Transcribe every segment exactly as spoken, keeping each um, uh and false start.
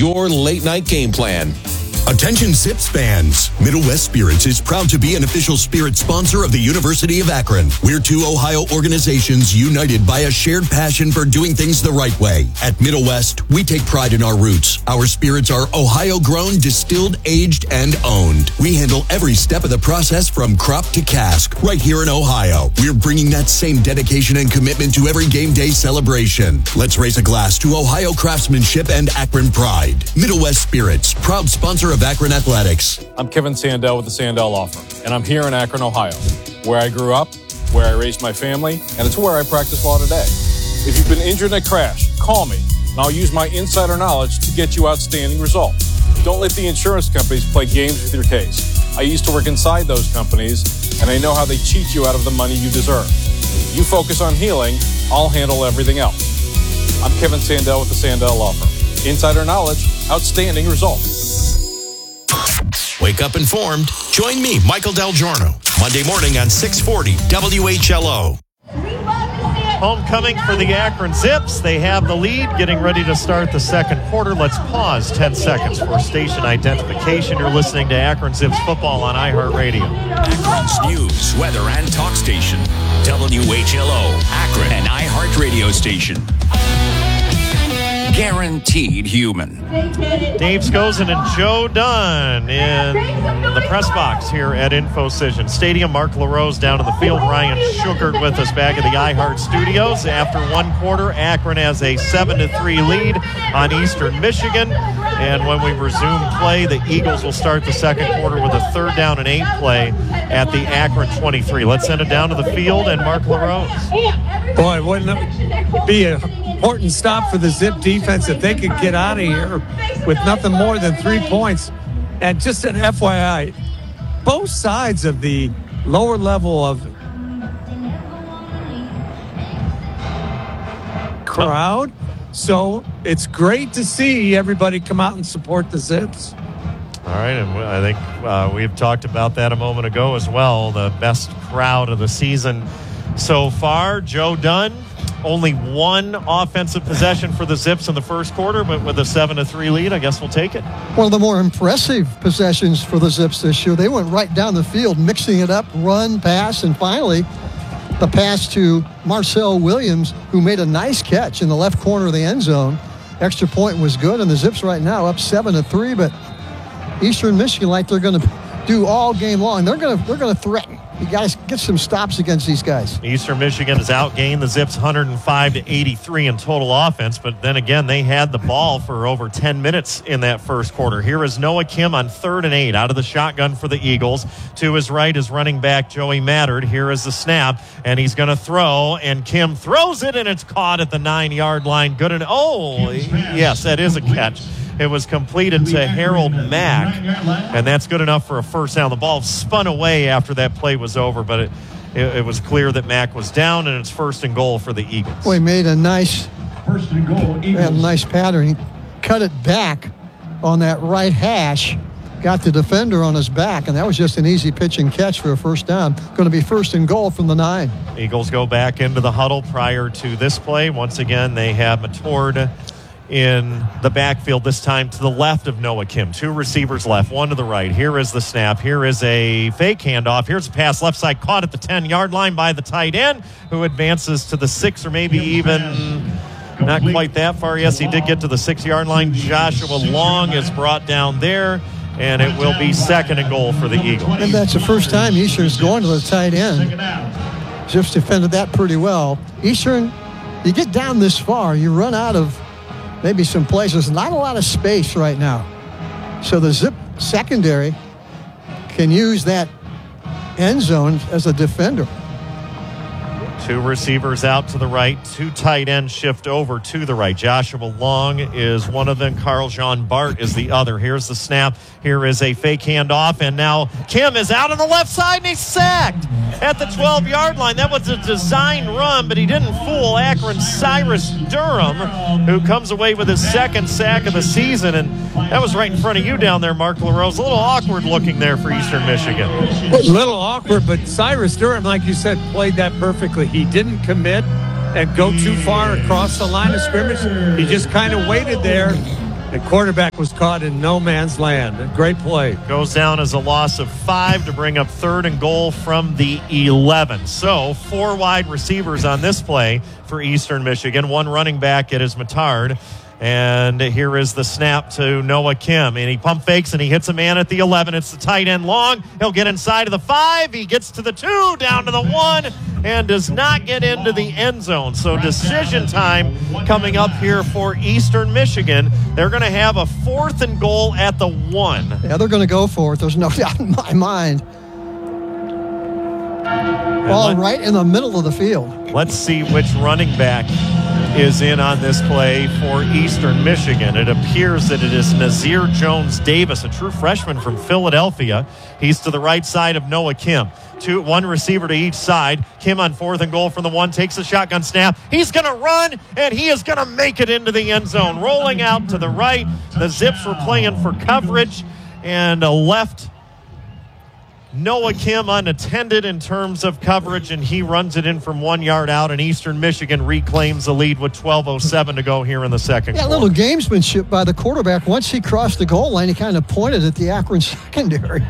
your late-night game plan. Attention Zips fans. Middle West Spirits is proud to be an official spirit sponsor of the University of Akron. We're two Ohio organizations united by a shared passion for doing things the right way. At Middle West, we take pride in our roots. Our spirits are Ohio-grown, distilled, aged, and owned. We handle every step of the process from crop to cask right here in Ohio. We're bringing that same dedication and commitment to every game day celebration. Let's raise a glass to Ohio craftsmanship and Akron pride. Middle West Spirits, proud sponsor of Akron Athletics. I'm Kevin Sandell with the Sandell Law Firm, and I'm here in Akron, Ohio, where I grew up, where I raised my family, and it's where I practice law today. If you've been injured in a crash, call me, and I'll use my insider knowledge to get you outstanding results. Don't let the insurance companies play games with your case. I used to work inside those companies, and I know how they cheat you out of the money you deserve. You focus on healing, I'll handle everything else. I'm Kevin Sandell with the Sandell Law Firm. Insider knowledge, outstanding results. Wake up informed. Join me, Michael Del Giorno, Monday morning on six forty W H L O. Homecoming for the Akron Zips. They have the lead, getting ready to start the second quarter. Let's pause ten seconds for station identification. You're listening to Akron Zips football on iHeartRadio. Akron's news, weather, and talk station. W H L O, Akron, an iHeartRadio station. Guaranteed human. Dave Scozen and Joe Dunn in the press box here at InfoCision Stadium. Mark LaRose down in the field. Ryan Schuchert with us back at the iHeart Studios. After one quarter, Akron has a seven to three lead on Eastern Michigan. And when we resume play, the Eagles will start the second quarter with a third down and eight play at the Akron twenty-three. Let's send it down to the field and Mark LaRose. Boy, wouldn't it be an important stop for the Zip defense if they could get out of here with nothing more than three points. And just an F Y I, both sides of the lower level of crowd. So it's great to see everybody come out and support the Zips. All right, and I think uh, we've talked about that a moment ago as well. The best crowd of the season so far. Joe Dunn, only one offensive possession for the Zips in the first quarter, but with a seven to three lead, I guess we'll take it. One of the more impressive possessions for the Zips this year. They went right down the field, mixing it up, run, pass, and finally the pass to Marcel Williams, who made a nice catch in the left corner of the end zone. Extra point was good, and the Zips right now up seven to three, but Eastern Michigan, like they're going to do all game long, they're going to they're going to threaten. You guys get some stops against these guys. Eastern Michigan has outgained the Zips one hundred five to eighty-three in total offense, but then again, they had the ball for over ten minutes in that first quarter. Here is Noah Kim on third and eight out of the shotgun for the Eagles. To his right is running back Joey Mattard. Here is the snap, and he's going to throw, and Kim throws it, and it's caught at the nine-yard line. Good and oh, yes, that is a catch. It was completed to Harold Mack, and that's good enough for a first down. The ball spun away after that play was over, but it, it, it was clear that Mack was down, and it's first and goal for the Eagles. Boy, he made a nice, first and goal, Eagles. Had a nice pattern. He cut it back on that right hash, got the defender on his back, and that was just an easy pitch and catch for a first down. Going to be first and goal from the nine. Eagles go back into the huddle prior to this play. Once again, they have Matord in the backfield, this time to the left of Noah Kim. Two receivers left, one to the right. Here is the snap. Here is a fake handoff. Here's a pass left side, caught at the ten-yard line by the tight end, who advances to the six or maybe even not quite that far. Yes, he did get to the six-yard line. Joshua Long is brought down there, and it will be second and goal for the Eagles. And that's the first time Eastern's going to the tight end. Zips defended that pretty well. Eastern, you get down this far, you run out of maybe some places. Not a lot of space right now. So the Zip secondary can use that end zone as a defender. Two receivers out to the right. Two tight ends shift over to the right. Joshua Long is one of them. Carl Jean Bart is the other. Here's the snap. Here is a fake handoff. And now Kim is out on the left side, and he's sacked at the twelve-yard line. That was a design run, but he didn't fool Akron's Cyrus Durham, who comes away with his second sack of the season. And that was right in front of you down there, Mark LaRose. A little awkward looking there for Eastern Michigan. A little awkward, but Cyrus Durham, like you said, played that perfectly. He didn't commit and go too far across the line of scrimmage. He just kind of waited there The quarterback was caught in no man's land. A great play. Goes down as a loss of five to bring up third and goal from the eleven. So four wide receivers on this play for Eastern Michigan. One running back, it is Matard. And here is the snap to Noah Kim. And he pump fakes and he hits a man at the eleven. It's the tight end long. He'll get inside of the five. He gets to the two, down to the one, and does not get into the end zone. So decision time coming up here for Eastern Michigan. They're going to have a fourth and goal at the one. Yeah, they're going to go for it. There's no doubt in my mind. Ball right in the middle of the field. Let's see which running back is in on this play for Eastern Michigan. It appears that it is Nazir Jones-Davis, a true freshman from Philadelphia. He's to the right side of Noah Kim. Two, one receiver to each side. Kim on fourth and goal from the one, takes the shotgun snap. He's going to run, and he is going to make it into the end zone. Rolling out to the right. The Zips were playing for coverage, and a left Noah Kim unattended in terms of coverage, and he runs it in from one yard out, and Eastern Michigan reclaims the lead with twelve oh seven to go here in the second yeah, quarter. A little gamesmanship by the quarterback. Once he crossed the goal line, he kind of pointed at the Akron secondary.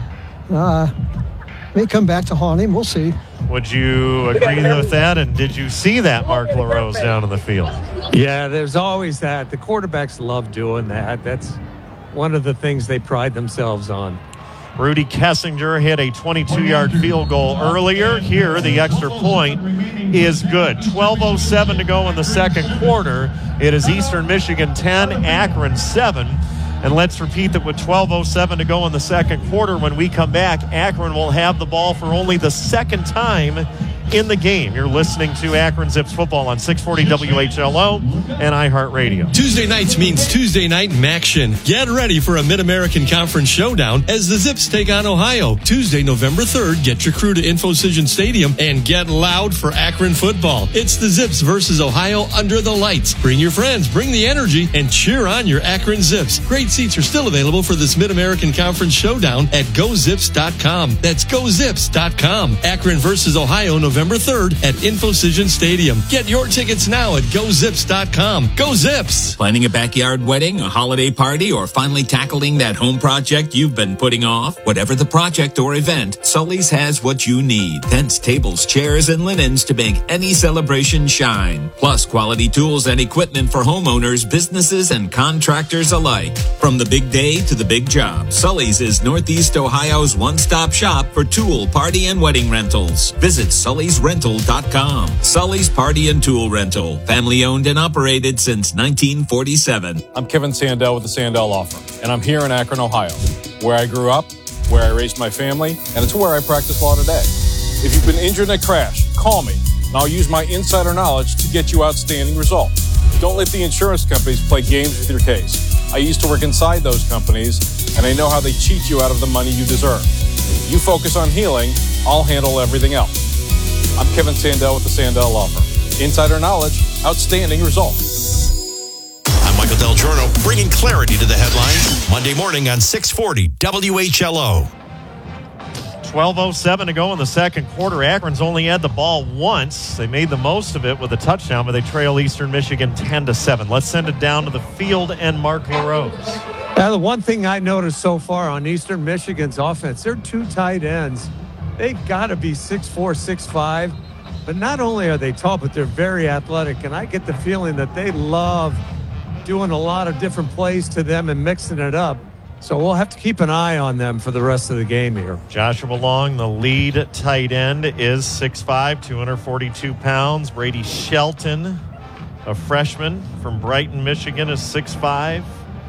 Uh, may come back to haunt him. We'll see. Would you agree with that, and did you see that, Mark LaRose, down in the field? Yeah, there's always that. The quarterbacks love doing that. That's one of the things they pride themselves on. Rudy Kessinger hit a twenty-two-yard field goal earlier. Here, the extra point is good. twelve oh seven to go in the second quarter. It is Eastern Michigan ten, Akron seven. And let's repeat that with twelve oh seven to go in the second quarter. When we come back, Akron will have the ball for only the second time in the game. You're listening to Akron Zips football on six forty W H L O and iHeartRadio. Tuesday nights means Tuesday night Maction. Get ready for a Mid-American Conference showdown as the Zips take on Ohio. Tuesday, November third, get your crew to InfoCision Stadium and get loud for Akron football. It's the Zips versus Ohio under the lights. Bring your friends, bring the energy, and cheer on your Akron Zips. Great seats are still available for this Mid-American Conference showdown at go zips dot com. That's go zips dot com. Akron versus Ohio, November third at InfoCision Stadium. Get your tickets now at go zips dot com. Go Zips! Planning a backyard wedding, a holiday party, or finally tackling that home project you've been putting off? Whatever the project or event, Sully's has what you need. Tents, tables, chairs, and linens to make any celebration shine. Plus quality tools and equipment for homeowners, businesses, and contractors alike. From the big day to the big job, Sully's is Northeast Ohio's one-stop shop for tool, party, and wedding rentals. Visit Sully's rental dot com. Sully's Party and Tool Rental. Family owned and operated since nineteen forty-seven. I'm Kevin Sandell with the Sandell Law Firm, and I'm here in Akron, Ohio, where I grew up, where I raised my family, and it's where I practice law today. If you've been injured in a crash, call me, and I'll use my insider knowledge to get you outstanding results. Don't let the insurance companies play games with your case. I used to work inside those companies, and I know how they cheat you out of the money you deserve. You focus on healing, I'll handle everything else. I'm Kevin Sandell with the Sandell Law Firm. Insider knowledge, outstanding results. I'm Michael Del Giorno, bringing clarity to the headlines. Monday morning on six forty W H L O. twelve oh seven to go in the second quarter. Akron's only had the ball once. They made the most of it with a touchdown, but they trail Eastern Michigan ten to seven. Let's send it down to the field and Mark LaRose. Now, the one thing I noticed so far on Eastern Michigan's offense, they're two tight ends. They've got to be six four, six five. But not only are they tall, but they're very athletic. And I get the feeling that they love doing a lot of different plays to them and mixing it up. So we'll have to keep an eye on them for the rest of the game here. Joshua Long, the lead tight end, is six five, two hundred forty-two pounds. Brady Shelton, a freshman from Brighton, Michigan, is six five.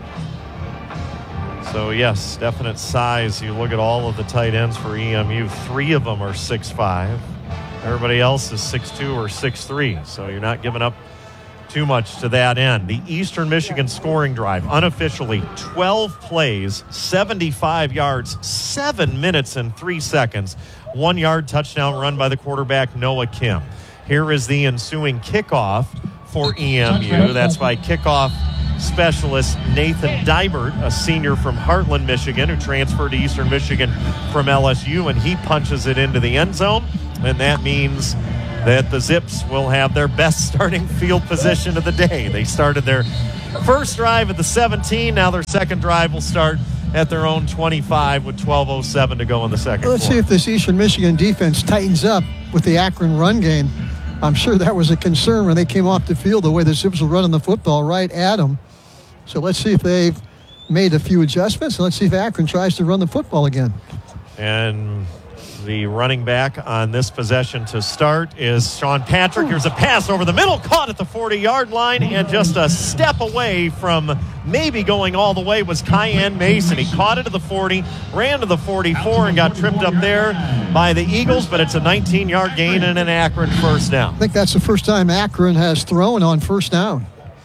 So, yes, definite size. You look at all of the tight ends for E M U. Three of them are six five. Everybody else is six two or six three. So you're not giving up too much to that end. The Eastern Michigan scoring drive, unofficially twelve plays, seventy-five yards, seven minutes and three seconds. One yard touchdown run by the quarterback, Noah Kim. Here is the ensuing kickoff for E M U. That's by kickoff specialist Nathan Dybert, a senior from Heartland, Michigan, who transferred to Eastern Michigan from L S U, and he punches it into the end zone. And that means that the Zips will have their best starting field position of the day. They started their First drive at the seventeen. Now their second drive will start at their own twenty-five with twelve oh seven to go in the second Let's quarter. see if this Eastern Michigan defense tightens up with the Akron run game. I'm sure that was a concern when they came off the field, the way the Zips were running the football right at them. So let's see if they've made a few adjustments, and let's see if Akron tries to run the football again. And the running back on this possession to start is Sean Patrick. Here's a pass over the middle, caught at the forty-yard line, and just a step away from maybe going all the way was Kyan Mason. He caught it at the forty, ran to the forty-four, and got tripped up there by the Eagles, but it's a nineteen-yard gain and an Akron first down. I think that's the first time Akron has thrown on first down.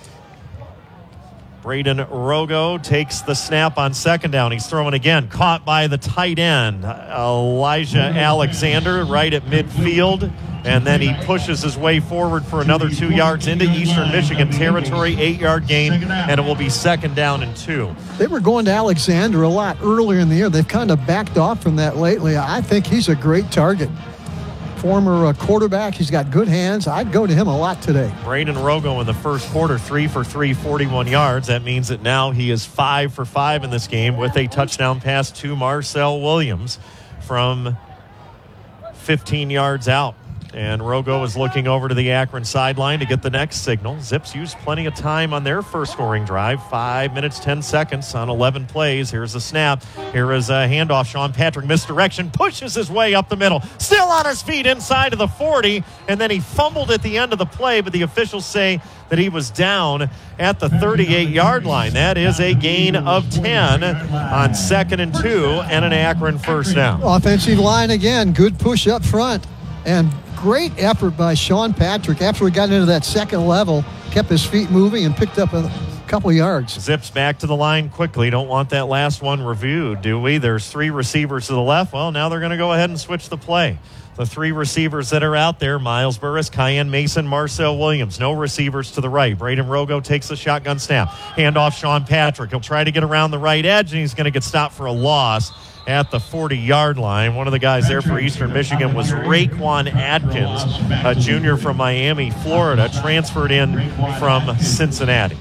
Braden Rogo takes the snap on second down. He's throwing again. Caught by the tight end, Elijah Alexander, right at midfield. And then he pushes his way forward for another two yards into Eastern Michigan territory. Eight-yard gain, and it will be second down and two. They were going to Alexander a lot earlier in the year. They've kind of backed off from that lately. I think he's a great target. Former uh, quarterback. He's got good hands. I'd go to him a lot today. Braden Rogo in the first quarter, three for three, forty-one yards. That means that now he is five for five in this game with a touchdown pass to Marcel Williams from fifteen yards out. And Rogo is looking over to the Akron sideline to get the next signal. Zips used plenty of time on their first scoring drive. Five minutes, ten seconds on eleven plays. Here's the snap. Here is a handoff. Sean Patrick misdirection, pushes his way up the middle. Still on his feet inside of the forty. And then he fumbled at the end of the play, but the officials say that he was down at the thirty-eight-yard line. That is a gain of ten on second and two and an Akron first down. Offensive line again. Good push up front. And great effort by Sean Patrick after he got into that second level, kept his feet moving and picked up a couple of yards. Zips back to the line quickly. Don't want that last one reviewed, do we? There's three receivers to the left. Well, now they're going to go ahead and switch the play. The three receivers that are out there, Miles Burris, Kyan Mason, Marcel Williams. No receivers to the right. Braden Rogo takes the shotgun snap. Handoff Sean Patrick. He'll try to get around the right edge, and he's going to get stopped for a loss at the forty-yard line. One of the guys there for Eastern Michigan was Raekwon Atkins, a junior from Miami, Florida, transferred in from Cincinnati.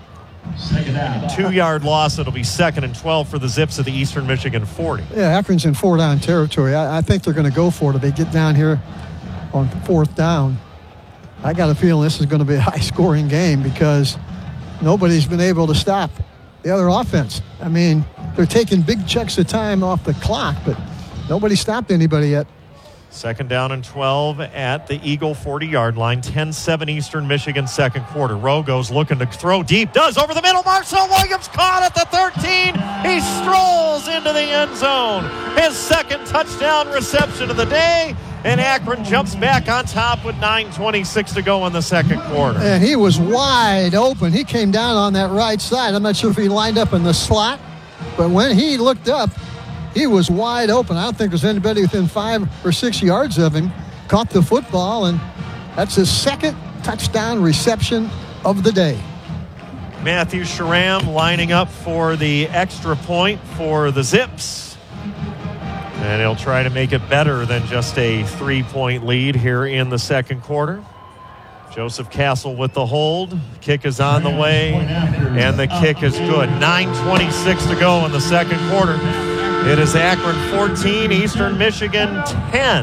Two-yard loss. It'll be second and twelve for the Zips at the Eastern Michigan forty. Yeah, Akron's in four-down territory. I, I think they're going to go for it if they get down here on fourth down. I got a feeling this is going to be a high-scoring game because nobody's been able to stop the other offense. I mean, they're taking big chunks of time off the clock, but nobody stopped anybody yet. Second down and twelve at the Eagle forty-yard line. ten seven Eastern Michigan second quarter. Rogo's looking to throw deep. Does over the middle. Marcel Williams caught at the thirteen. He strolls into the end zone. His second touchdown reception of the day. And Akron jumps back on top with nine twenty-six to go in the second quarter. And he was wide open. He came down on that right side. I'm not sure if he lined up in the slot, but when he looked up, he was wide open. I don't think there's anybody within five or six yards of him. Caught the football, and that's his second touchdown reception of the day. Matthew Sharam lining up for the extra point for the Zips. And he'll try to make it better than just a three-point lead here in the second quarter. Joseph Castle with the hold. Kick is on the way, and the kick is good. nine twenty-six to go in the second quarter. It is Akron fourteen, Eastern Michigan ten.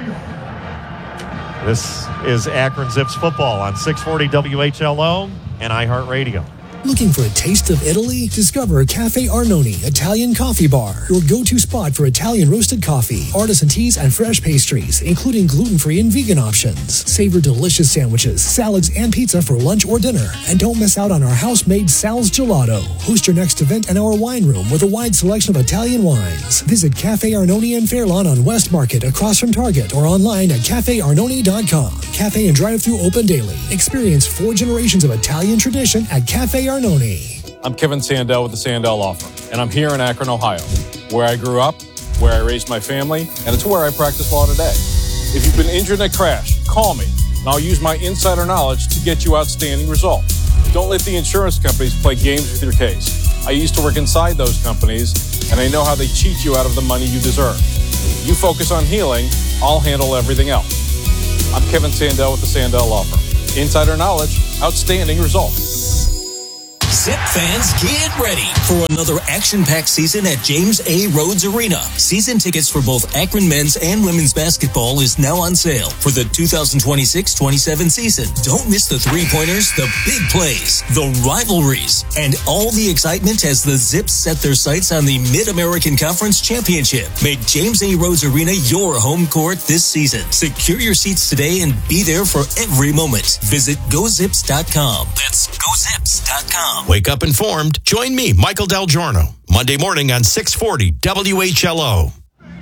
This is Akron Zips football on six forty W H L O and iHeartRadio. Looking for a taste of Italy? Discover Cafe Arnone Italian Coffee Bar, your go-to spot for Italian roasted coffee, artisan teas, and fresh pastries, including gluten-free and vegan options. Savor delicious sandwiches, salads, and pizza for lunch or dinner. And don't miss out on our house-made Sal's Gelato. Host your next event in our wine room with a wide selection of Italian wines. Visit Cafe Arnone in Fairlawn on West Market across from Target or online at cafe arnone dot com. Cafe and drive-thru open daily. Experience four generations of Italian tradition at Cafe Arnone. I'm Kevin Sandell with the Sandell Law Firm, and I'm here in Akron, Ohio, where I grew up, where I raised my family, and it's where I practice law today. If you've been injured in a crash, call me, and I'll use my insider knowledge to get you outstanding results. Don't let the insurance companies play games with your case. I used to work inside those companies, and I know how they cheat you out of the money you deserve. You focus on healing, I'll handle everything else. I'm Kevin Sandell with the Sandell Law Firm. Insider knowledge, outstanding results. Zip fans, get ready for another action-packed season at James A. Rhodes Arena. Season tickets for both Akron men's and women's basketball is now on sale for the two thousand twenty-six twenty-seven season. Don't miss the three-pointers, the big plays, the rivalries, and all the excitement as the Zips set their sights on the Mid-American Conference Championship. Make James A. Rhodes Arena your home court this season. Secure your seats today and be there for every moment. Visit go zips dot com. That's go zips dot com. Wake up informed. Join me, Michael Del Giorno, Monday morning on six forty W H L O.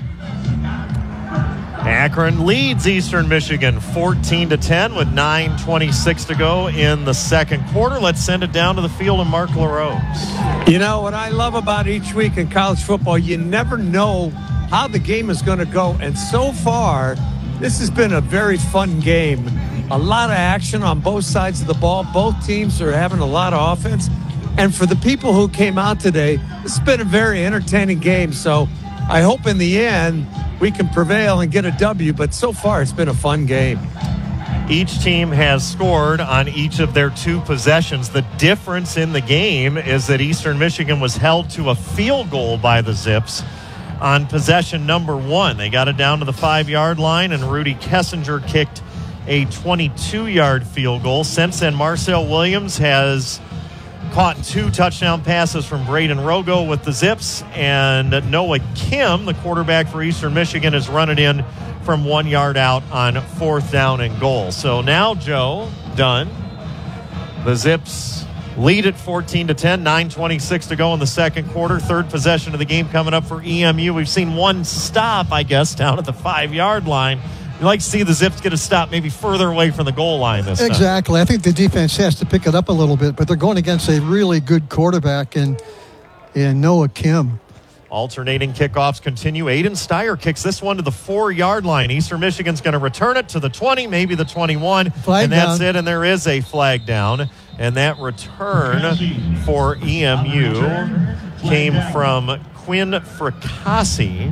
Akron leads Eastern Michigan fourteen to ten with nine twenty-six to go in the second quarter. Let's send it down to the field and Mark LaRose. You know, what I love about each week in college football, you never know how the game is going to go. And so far, this has been a very fun game. A lot of action on both sides of the ball. Both teams are having a lot of offense. And for the people who came out today, this has been a very entertaining game. So I hope in the end we can prevail and get a W. But so far, it's been a fun game. Each team has scored on each of their two possessions. The difference in the game is that Eastern Michigan was held to a field goal by the Zips on possession number one. They got it down to the five-yard line, and Rudy Kessinger kicked a twenty-two-yard field goal. Since then, Marcel Williams has caught two touchdown passes from Braden Rogo with the Zips, and Noah Kim, the quarterback for Eastern Michigan, has run it in from one yard out on fourth down and goal. So now, Joe, done. The Zips lead at fourteen to ten, nine twenty-six to go in the second quarter. Third possession of the game coming up for E M U. We've seen one stop, I guess, down at the five-yard line. You'd like to see the Zips get a stop maybe further away from the goal line this time. Exactly. I think the defense has to pick it up a little bit, but they're going against a really good quarterback in, in Noah Kim. Alternating kickoffs continue. Aiden Steyer kicks this one to the four-yard line. Eastern Michigan's going to return it to the twenty, maybe the twenty-one, flag and that's down. it, and there is a flag down. And that return for E M U came from Quinn Fracassi,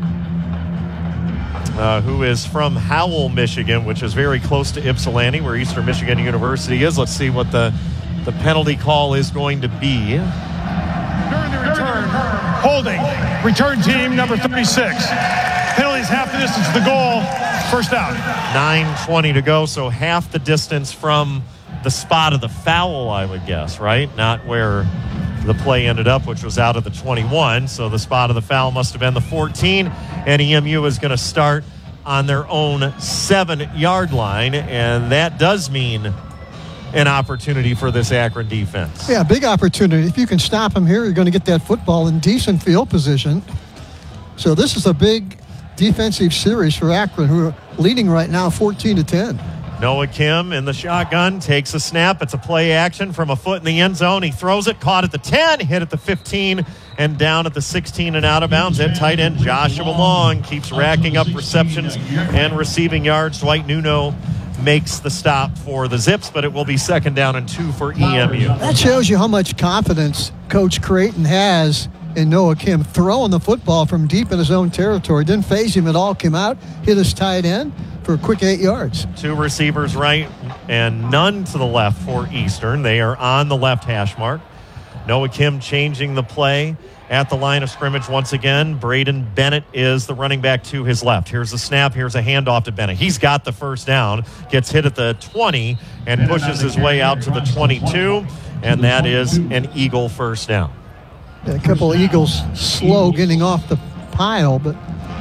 Uh, who is from Howell, Michigan, which is very close to Ypsilanti, where Eastern Michigan University is. Let's see what the, the penalty call is going to be. During the return, holding, return team number thirty-six. Penalties half the distance to the goal, first down. nine twenty to go, so half the distance from the spot of the foul, I would guess, right? Not where the play ended up, which was out of the twenty-one. So the spot of the foul must have been the fourteen, and E M U is going to start on their own seven-yard line, and that does mean an opportunity for this Akron defense. Yeah, big opportunity. If you can stop them here, you're going to get that football in decent field position. So this is a big defensive series for Akron, who are leading right now fourteen to ten. Noah Kim in the shotgun takes a snap. It's a play action from a foot in the end zone. He throws it, caught at the ten, hit at the fifteen, and down at the sixteen and out of bounds. At tight end, Joshua Long keeps racking up receptions and receiving yards. Dwight Nuno makes the stop for the Zips, but it will be second down and two for E M U. That shows you how much confidence Coach Creighton has in Noah Kim throwing the football from deep in his own territory. Didn't phase him at all. Came out, hit his tight end for a quick eight yards. Two receivers right and none to the left for Eastern. They are on the left hash mark. Noah Kim changing the play at the line of scrimmage once again. Braden Bennett is the running back to his left. Here's the snap. Here's a handoff to Bennett. He's got the first down, gets hit at the twenty, and pushes his way out to the twenty-two, and that is an Eagle first down. A couple of Eagles slow getting off the pile, but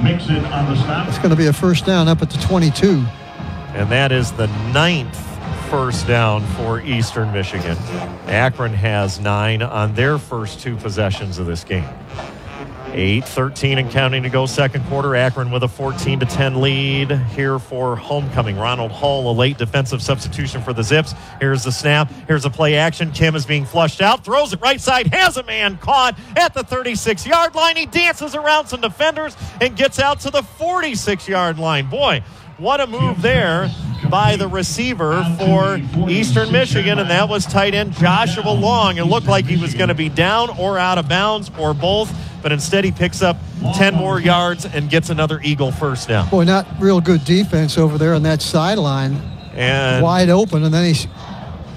it's going to be a first down up at the twenty-two. And that is the ninth first down for Eastern Michigan. Akron has nine on their first two possessions of this game. eight thirteen and counting to go second quarter. Akron with a fourteen to ten lead here for homecoming. Ronald Hull, a late defensive substitution for the Zips. Here's the snap. Here's a play action. Kim is being flushed out. Throws it right side. Has a man caught at the thirty-six-yard line. He dances around some defenders and gets out to the forty-six-yard line. Boy, what a move there by the receiver for Eastern Michigan, and that was tight end Joshua Long. It looked like he was going to be down or out of bounds or both, but instead he picks up ten more yards and gets another Eagle first down. Boy, not real good defense over there on that sideline. And wide open, and then he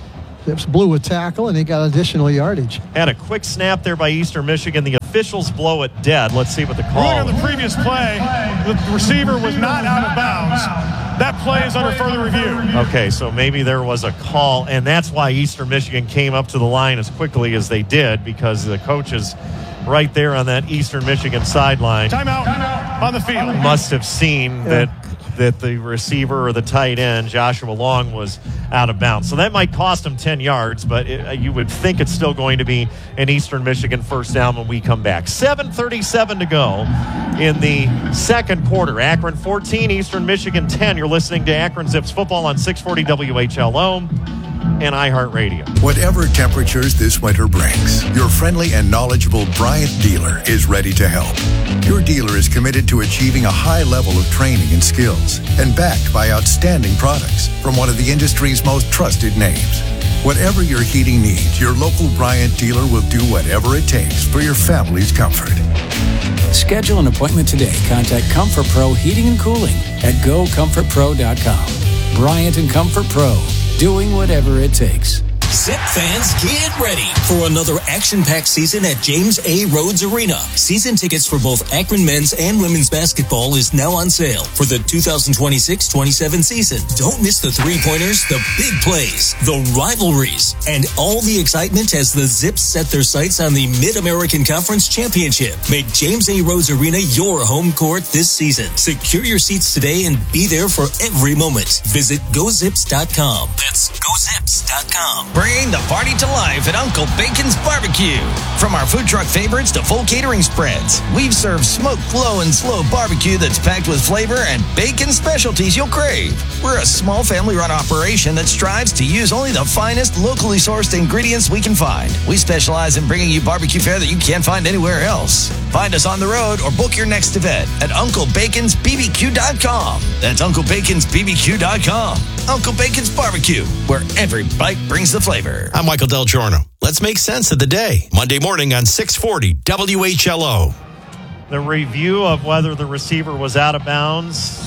Zips blew a tackle, and he got additional yardage. Had a quick snap there by Eastern Michigan. The officials blow it dead. Let's see what the call Ruling on the previous play, the receiver was not out of bounds. That play is under further review. Okay, so maybe there was a call, and that's why Eastern Michigan came up to the line as quickly as they did, because the coaches right there on that Eastern Michigan sideline Timeout, Timeout on the field. Must have seen yeah. that that the receiver or the tight end, Joshua Long, was out of bounds. So that might cost him ten yards, but it, you would think it's still going to be an Eastern Michigan first down when we come back. seven thirty-seven to go in the second quarter. Akron fourteen, Eastern Michigan ten. You're listening to Akron Zips football on six forty W H L O and iHeartRadio. Whatever temperatures this winter brings, your friendly and knowledgeable Bryant dealer is ready to help. Your dealer is committed to achieving a high level of training and skills and backed by outstanding products from one of the industry's most trusted names. Whatever your heating needs, your local Bryant dealer will do whatever it takes for your family's comfort. Schedule an appointment today. Contact Comfort Pro Heating and Cooling at go comfort pro dot com. Bryant and Comfort Pro, doing whatever it takes. Zip fans, get ready for another action-packed season at James A. Rhodes Arena. Season tickets for both Akron men's and women's basketball is now on sale for the two thousand twenty-six twenty-seven season. Don't miss the three-pointers, the big plays, the rivalries, and all the excitement as the Zips set their sights on the Mid-American Conference Championship. Make James A. Rhodes Arena your home court this season. Secure your seats today and be there for every moment. Visit go zips dot com. That's go zips dot com. Bring the party to life at Uncle Bacon's Barbecue. From our food truck favorites to full catering spreads, we've served smoked flow and slow barbecue that's packed with flavor and bacon specialties you'll crave. We're a small family-run operation that strives to use only the finest locally sourced ingredients we can find. We specialize in bringing you barbecue fare that you can't find anywhere else. Find us on the road or book your next event at uncle bacons b b q dot com. That's uncle bacons b b q dot com. Uncle Bacon's Barbecue, where every bite brings the flavor. I'm Michael Del Giorno. Let's make sense of the day. Monday morning on six forty W H L O. The review of whether the receiver was out of bounds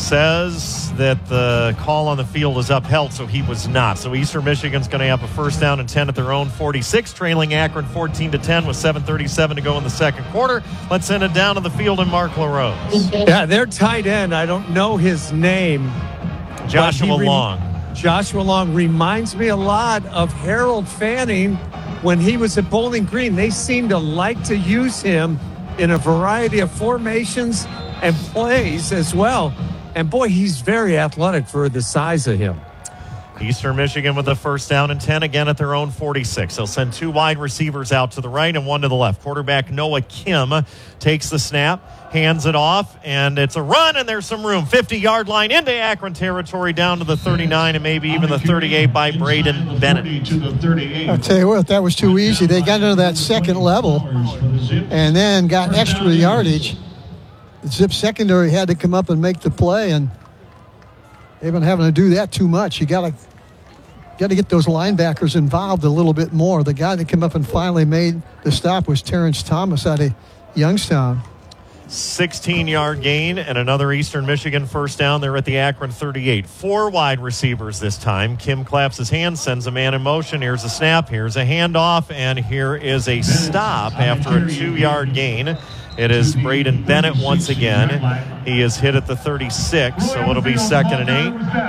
says that the call on the field is upheld, so he was not. So Eastern Michigan's going to have a first down and ten at their own forty-six, trailing Akron fourteen to ten with seven thirty-seven to go in the second quarter. Let's send it down to the field in Mark LaRose. Yeah, their tight end, I don't know his name. Joshua re- Long. Joshua Long reminds me a lot of Harold Fanning when he was at Bowling Green. They seem to like to use him in a variety of formations and plays as well. And boy, he's very athletic for the size of him. Eastern Michigan with a first down and ten again at their own forty-six. They'll send two wide receivers out to the right and one to the left. Quarterback Noah Kim takes the snap, hands it off, and it's a run, and there's some room. fifty-yard line into Akron territory, down to the thirty-nine and maybe even the thirty-eight by Braden Bennett. I'll tell you what, that was too easy. They got into that second level and then got extra yardage. The Zip secondary had to come up and make the play, and they've been having to do that too much. You got to got to get those linebackers involved a little bit more. The guy that came up and finally made the stop was Terrence Thomas out of Youngstown. sixteen-yard gain and another Eastern Michigan first down. They're at the Akron thirty-eight. Four wide receivers this time. Kim claps his hands, sends a man in motion. Here's a snap. Here's a handoff. And here is a stop after a two-yard gain. It is Braden Bennett once again. He is hit at the thirty-six, so it'll be second and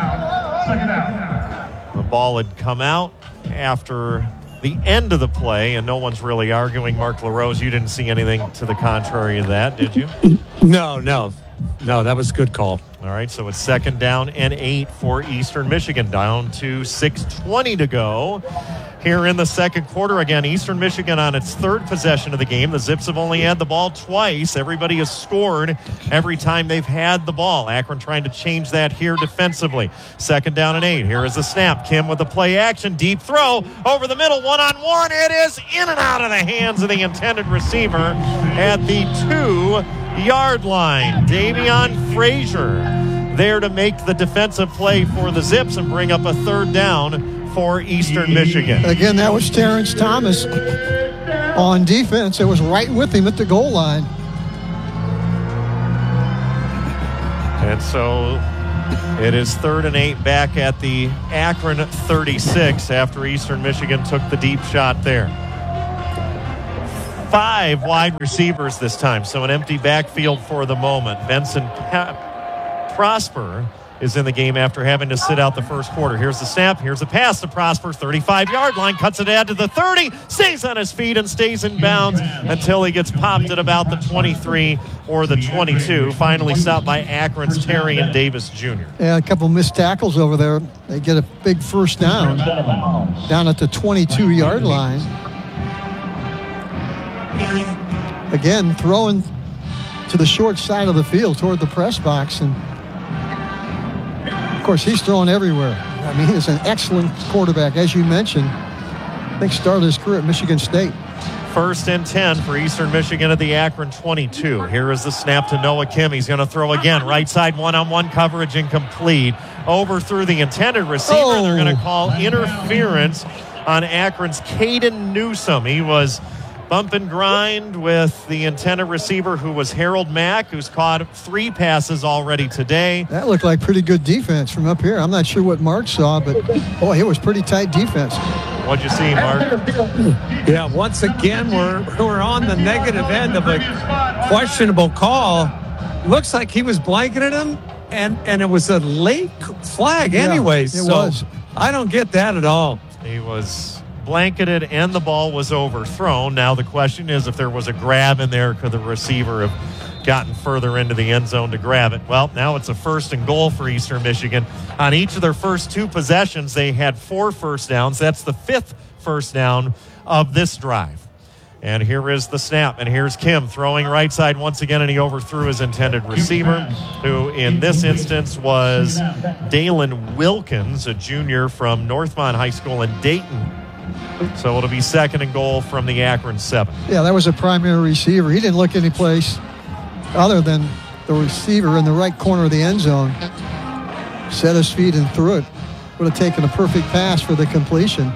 eight. The ball had come out after the end of the play, and no one's really arguing. Mark LaRose, you didn't see anything to the contrary of that, did you? No, no. No, that was a good call. All right, so it's second down and eight for Eastern Michigan, down to six twenty to go here in the second quarter. Again, Eastern Michigan on its third possession of the game. The Zips have only had the ball twice. Everybody has scored every time they've had the ball. Akron trying to change that here defensively. Second down and eight. Here is the snap. Kim with the play action. Deep throw over the middle. One-on-one. It is in and out of the hands of the intended receiver at the two-yard line. Davion Frazier there to make the defensive play for the Zips and bring up a third down for Eastern Michigan. Again, that was Terrence Thomas on defense. It was right with him at the goal line. And so It is third and eight back at the Akron thirty-six after Eastern Michigan took the deep shot there. Five wide receivers this time, so an empty backfield for the moment. Benson pa- Prosper is in the game after having to sit out the first quarter. Here's the snap. Here's the pass to Prosper. thirty-five-yard line. Cuts it out to the thirty. Stays on his feet and stays in bounds until he gets popped at about the twenty-three or the twenty-two. Finally stopped by Akron's Terry and Davis Junior Yeah, a couple missed tackles over there. They get a big first down down at the twenty-two-yard line. Again, throwing to the short side of the field toward the press box. And, of course, he's throwing everywhere. I mean, he's an excellent quarterback, as you mentioned. I think started his career at Michigan State. First and ten for Eastern Michigan at the Akron twenty-two. Here is the snap to Noah Kim. He's going to throw again. Right side one-on-one coverage incomplete. Over through the intended receiver. Oh. They're going to call interference on Akron's Caden Newsome. He was bump and grind with the intended receiver, who was Harold Mack, who's caught three passes already today. That looked like pretty good defense from up here. I'm not sure what Mark saw, but, boy, it was pretty tight defense. What'd you see, Mark? Yeah, once again, we're, we're on the negative end of a questionable call. Looks like he was blanketing him, and, and it was a late flag anyway. Yeah, it so was. I don't get that at all. He was blanketed and the ball was overthrown. Now the question is, if there was a grab in there, could the receiver have gotten further into the end zone to grab it? Well, now it's a first and goal for Eastern Michigan. On each of their first two possessions, they had four first downs. That's the fifth first down of this drive. And here is the snap, and here's Kim throwing right side once again, and he overthrew his intended receiver, who in this instance was Dalen Wilkins, a junior from Northmont High School in Dayton. So it'll be second and goal from the Akron seven. Yeah, that was a primary receiver. He didn't look any place other than the receiver in the right corner of the end zone. Set his feet and threw it. Would have taken a perfect pass for the completion.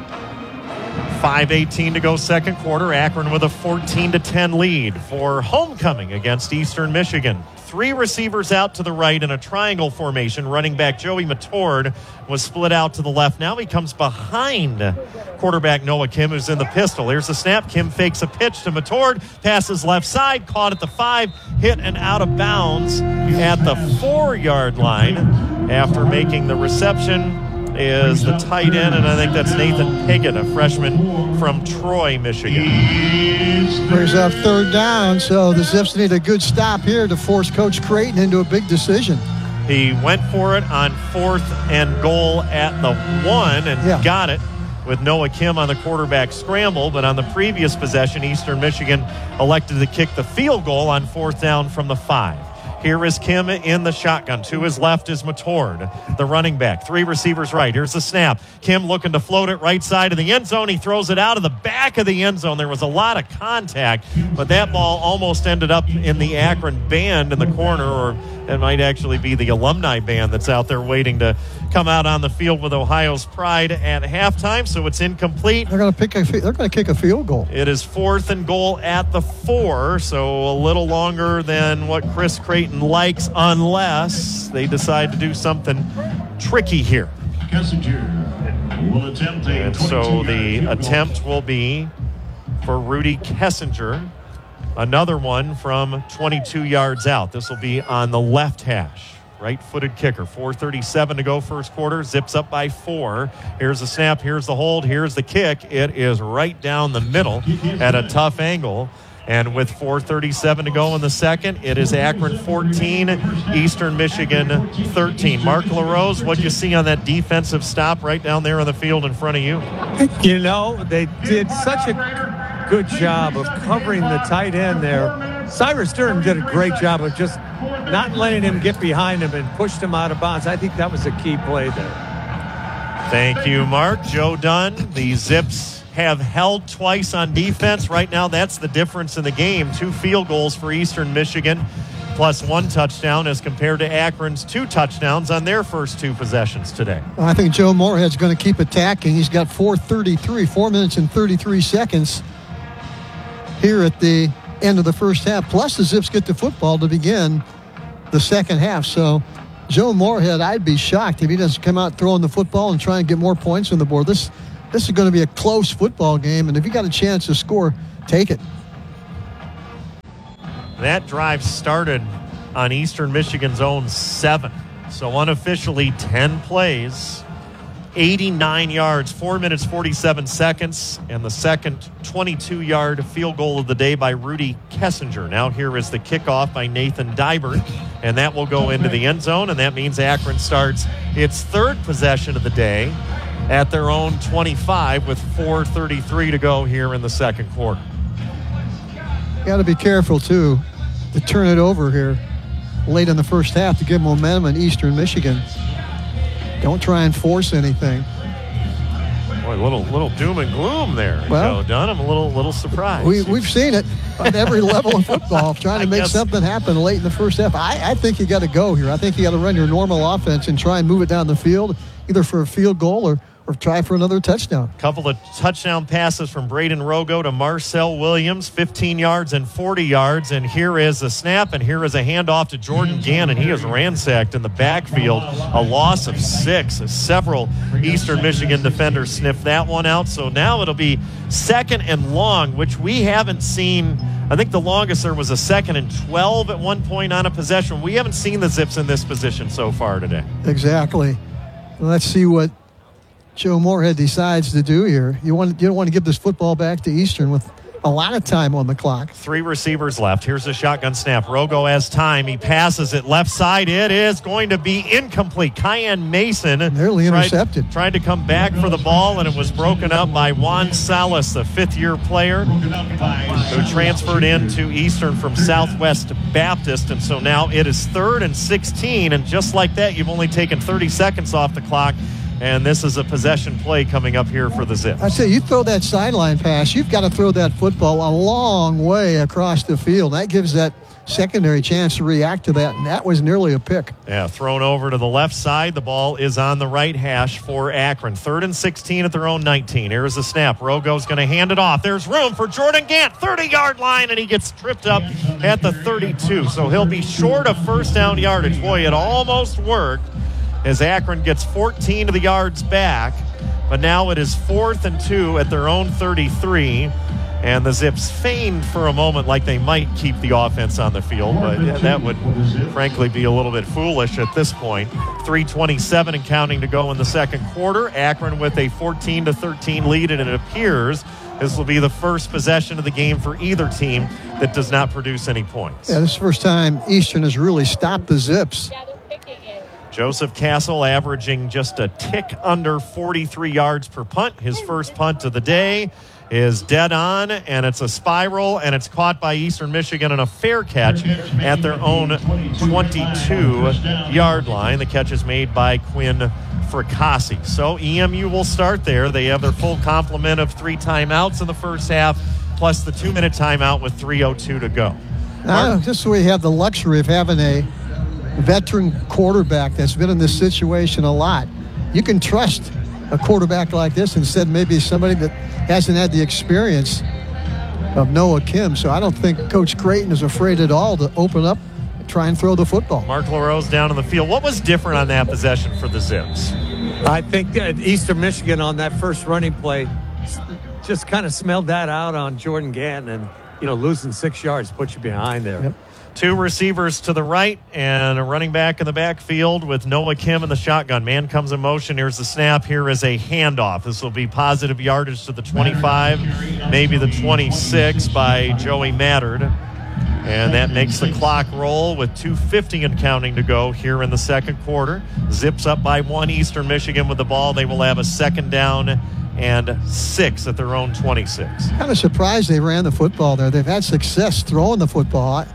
five eighteen to go second quarter. Akron with a fourteen to ten lead for homecoming against Eastern Michigan. Three receivers out to the right in a triangle formation. Running back Joey Matord was split out to the left. Now he comes behind quarterback Noah Kim, who's in the pistol. Here's the snap. Kim fakes a pitch to Matord. Passes left side. Caught at the five. Hit and out of bounds at the four-yard line after making the reception. Is the tight end, and I think that's Nathan Piggott, a freshman from Troy, Michigan. Brings up third down, so the Zips need a good stop here to force Coach Creighton into a big decision. He went for it on fourth and goal at the one and yeah. got it with Noah Kim on the quarterback scramble, but on the previous possession, Eastern Michigan elected to kick the field goal on fourth down from the five. Here is Kim in the shotgun. To his left is Matord, the running back. Three receivers right. Here's the snap. Kim looking to float it right side of the end zone. He throws it out of the back of the end zone. There was a lot of contact, but that ball almost ended up in the Akron band in the corner, or it might actually be the alumni band that's out there waiting to come out on the field with Ohio's pride at halftime. So it's incomplete. They're going to pick a. They're going to kick a field goal. It is fourth and goal at the four, so a little longer than what Chris Creighton likes, unless they decide to do something tricky here. Will attempt a and so the attempt will be for Rudy Kessinger. Another one from twenty-two yards out. This will be on the left hash. Right-footed kicker. four thirty-seven to go first quarter. Zips up by four. Here's the snap. Here's the hold. Here's the kick. It is right down the middle at a tough angle. And with four thirty-seven to go in the second, it is Akron fourteen, Eastern Michigan thirteen. Mark LaRose, what do you see on that defensive stop right down there on the field in front of you? You know, they did such a good job of covering the tight end there. Cyrus Durham did a great job of just not letting him get behind him and pushed him out of bounds. I think that was a key play there. Thank you, Mark. Joe Dunn, the Zips have held twice on defense. Right now, that's the difference in the game. Two field goals for Eastern Michigan, plus one touchdown as compared to Akron's two touchdowns on their first two possessions today. I think Joe Moorhead's going to keep attacking. He's got four thirty-three, four minutes and thirty-three seconds here at the end of the first half. Plus, the Zips get the football to begin the second half. So Joe Moorhead, I'd be shocked if he doesn't come out throwing the football and try and get more points on the board. This, this is going to be a close football game, and if you got a chance to score, take it. That drive started on Eastern Michigan's own seven. So unofficially ten plays, eighty-nine yards, four minutes, forty-seven seconds, and the second twenty-two-yard field goal of the day by Rudy Kessinger. Now here is the kickoff by Nathan Dybert, and that will go into the end zone, and that means Akron starts its third possession of the day at their own twenty-five with four thirty-three to go here in the second quarter. You got to be careful, too, to turn it over here late in the first half to give momentum in Eastern Michigan. Don't try and force anything. Boy, little little doom and gloom there. Well, Joe Dunn, I'm a little little surprised. We, we've seen it on every level of football, trying to make guess. something happen late in the first half. I, I think you got to go here. I think you got to run your normal offense and try and move it down the field, either for a field goal or or try for another touchdown. Couple of touchdown passes from Braden Rogo to Marcel Williams, fifteen yards and forty yards. And here is a snap, and here is a handoff to Jordan Gannon. He is ransacked in the backfield. A loss of six. Several Eastern Michigan defenders sniffed that one out. So now it'll be second and long, which we haven't seen. I think the longest there was a second and twelve at one point on a possession. We haven't seen the Zips in this position so far today. Exactly. Let's see what Joe Moorhead decides to do here. You want you don't want to give this football back to Eastern with a lot of time on the clock. Three receivers left. Here's a shotgun snap. Rogo has time. He passes it left side. It is going to be incomplete. Kyan Mason nearly tried, intercepted. Tried to come back for the ball, and it was broken up by Juan Salas, the fifth-year player who transferred into Eastern from Southwest Baptist. And so now it is third and sixteen, and just like that, you've only taken thirty seconds off the clock. And this is a possession play coming up here for the Zips. I say, you throw that sideline pass, you've got to throw that football a long way across the field. That gives that secondary chance to react to that, and that was nearly a pick. Yeah, thrown over to the left side. The ball is on the right hash for Akron. Third and sixteen at their own nineteen. Here's the snap. Rogo's going to hand it off. There's room for Jordan Gant, thirty-yard line, and he gets tripped up at the thirty-two. So he'll be short of first down yardage. Boy, it almost worked, as Akron gets fourteen of the yards back. But now it is fourth and two at their own thirty-three. And the Zips feigned for a moment like they might keep the offense on the field. But yeah, that would frankly be a little bit foolish at this point. three twenty-seven and counting to go in the second quarter. Akron with a fourteen to thirteen lead, and it appears this will be the first possession of the game for either team that does not produce any points. Yeah, this is the first time Eastern has really stopped the Zips. Joseph Castle averaging just a tick under forty-three yards per punt. His first punt of the day is dead on, and it's a spiral, and it's caught by Eastern Michigan in a fair catch at their own twenty-two-yard line. The catch is made by Quinn Fracassi. So E M U will start there. They have their full complement of three timeouts in the first half, plus the two-minute timeout with three oh two to go. Now, just so we have the luxury of having a veteran quarterback that's been in this situation a lot. You can trust a quarterback like this instead maybe somebody that hasn't had the experience of Noah Kim. So I don't think Coach Creighton is afraid at all to open up and try and throw the football. Mark LaRose down in the field. What was different on that possession for the Zips? I think that Eastern Michigan on that first running play just kind of smelled that out on Jordan Gann, and you know, losing six yards puts you behind there. Yep. Two receivers to the right and a running back in the backfield with Noah Kim in the shotgun. Man comes in motion. Here's the snap. Here is a handoff. This will be positive yardage to the twenty-five, maybe the twenty-six by Joey Mattard. And that makes the clock roll with two fifty and counting to go here in the second quarter. Zips up by one. Eastern Michigan with the ball. They will have a second down and six at their own twenty-six. Kind of surprised they ran the football there. They've had success throwing the football.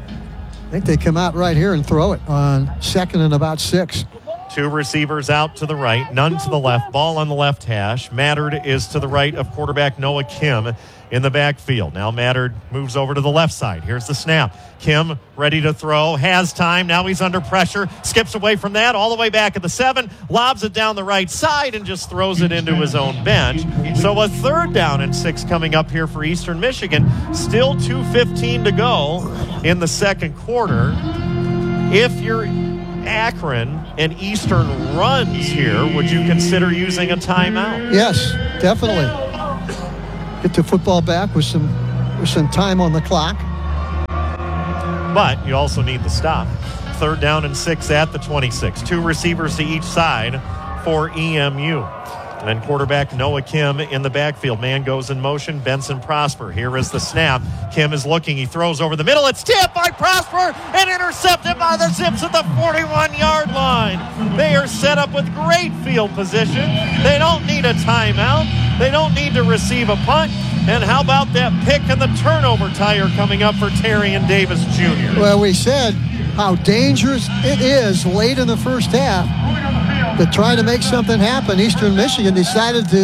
I think they come out right here and throw it on second and about six. Two receivers out to the right, none to the left. Ball on the left hash. Mattard is to the right of quarterback Noah Kim in the backfield. Now Mattard moves over to the left side. Here's the snap. Kim ready to throw, has time. Now he's under pressure, skips away from that, all the way back at the seven, lobs it down the right side and just throws it into his own bench. So a third down and six coming up here for Eastern Michigan. Still two fifteen to go in the second quarter. If you're Akron and Eastern runs here, would you consider using a timeout? Yes, definitely. Get the football back with some with some time on the clock. But you also need the stop. Third down and six at the twenty-six. Two receivers to each side for E M U. And then quarterback Noah Kim in the backfield. Man goes in motion. Benson Prosper. Here is the snap. Kim is looking. He throws over the middle. It's tipped by Prosper and intercepted by the Zips at the forty-one-yard line. They are set up with great field position. They don't need a timeout. They don't need to receive a punt. And how about that pick and the turnover tire coming up for Terrion Davis Junior? Well, we said how dangerous it is late in the first half to try to make something happen. Eastern Michigan decided to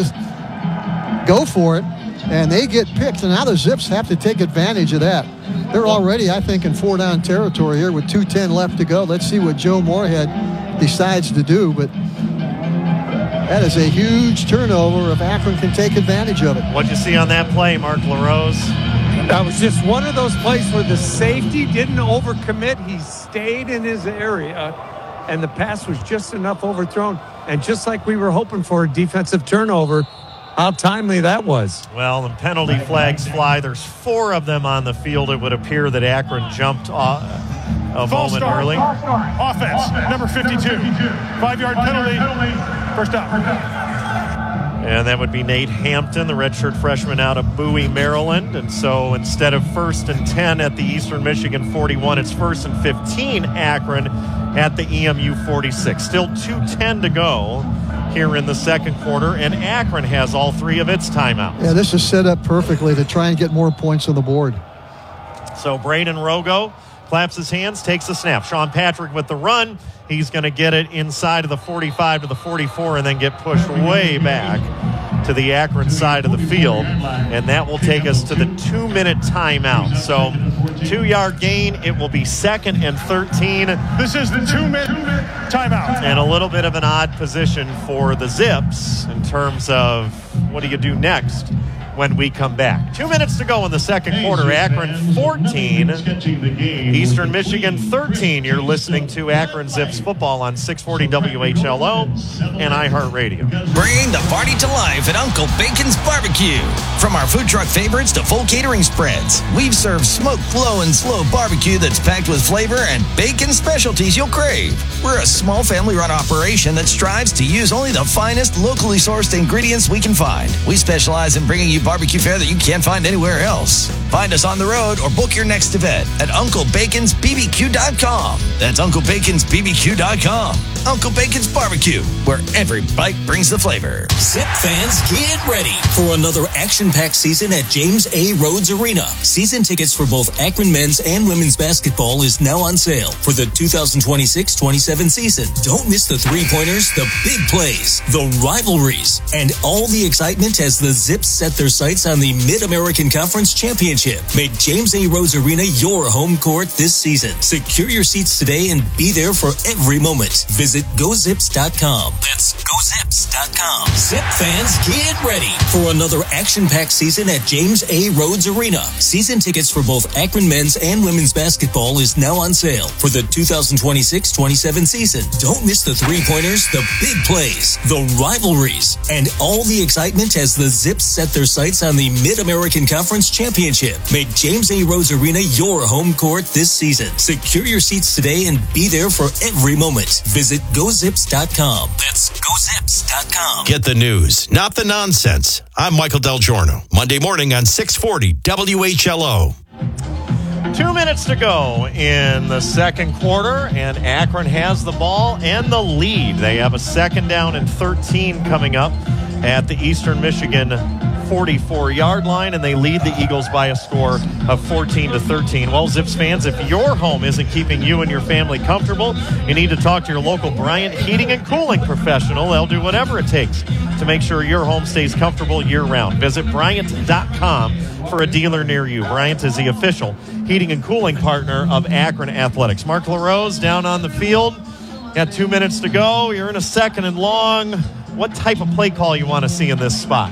go for it, and they get picked, and now the Zips have to take advantage of that. They're already, I think, in four-down territory here with two ten left to go. Let's see what Joe Moorhead decides to do, but that is a huge turnover if Akron can take advantage of it. What'd you see on that play, Mark LaRose? That was just one of those plays where the safety didn't overcommit. He stayed in his area, and the pass was just enough overthrown. And just like we were hoping for a defensive turnover, how timely that was. Well, the penalty flags fly. There's four of them on the field. It would appear that Akron jumped off a False moment start. early. Offense, number fifty-two. Five-yard penalty. First down. And that would be Nate Hampton, the redshirt freshman out of Bowie, Maryland. And so instead of first and ten at the Eastern Michigan forty-one, it's first and fifteen Akron at the E M U forty-six. Still two ten to go here in the second quarter, and Akron has all three of its timeouts. Yeah, this is set up perfectly to try and get more points on the board. So Braden Rogo claps his hands, takes the snap. Sean Patrick with the run. He's going to get it inside of the forty-five to the forty-four and then get pushed way back to the Akron side of the field. And that will take us to the two-minute timeout. So two-yard gain. It will be second and thirteen. This is the two-minute timeout. And a little bit of an odd position for the Zips in terms of what do you do next when we come back. Two minutes to go in the second quarter. Akron fourteen, Eastern Michigan thirteen. You're listening to Akron Zips football on six forty W H L O and iHeartRadio. Bringing the party to life at Uncle Bacon's Barbecue. From our food truck favorites to full catering spreads, we've served smoked flow and slow barbecue that's packed with flavor and bacon specialties you'll crave. We're a small family-run operation that strives to use only the finest locally sourced ingredients we can find. We specialize in bringing you barbecue fare that you can't find anywhere else. Find us on the road or book your next event at Uncle Bacon's B B Q dot com. That's Uncle Bacon's B B Q dot com. Uncle Bacon's Barbecue, where every bite brings the flavor. Zip fans, get ready for another action-packed season at James A. Rhodes Arena. Season tickets for both Akron men's and women's basketball is now on sale for the two thousand twenty-six twenty-seven season. Don't miss the three-pointers, the big plays, the rivalries, and all the excitement as the Zips set their sights on the Mid-American Conference Championship. Make James A. Rhodes Arena your home court this season. Secure your seats today and be there for every moment. Visit go zips dot com. That's go zips dot com. Zip fans, get ready for another action-packed season at James A. Rhodes Arena. Season tickets for both Akron men's and women's basketball is now on sale for the two thousand twenty-six twenty-seven season. Don't miss the three-pointers, the big plays, the rivalries, and all the excitement as the Zips set their sights on the Mid-American Conference Championship. Make James A. Rhodes Arena your home court this season. Secure your seats today and be there for every moment. Visit go zips dot com. That's go zips dot com. Get the news, not the nonsense. I'm Michael Del Giorno. Monday morning on six forty W H L O. Two minutes to go in the second quarter, and Akron has the ball and the lead. They have a second down and thirteen coming up at the Eastern Michigan forty-four-yard line, and they lead the Eagles by a score of fourteen to thirteen. Well, Zips fans, if your home isn't keeping you and your family comfortable, you need to talk to your local Bryant Heating and Cooling professional. They'll do whatever it takes to make sure your home stays comfortable year-round. Visit Bryant dot com for a dealer near you. Bryant is the official heating and cooling partner of Akron Athletics. Mark LaRose down on the field. Got two minutes to go. You're in a second and long. What type of play call you want to see in this spot?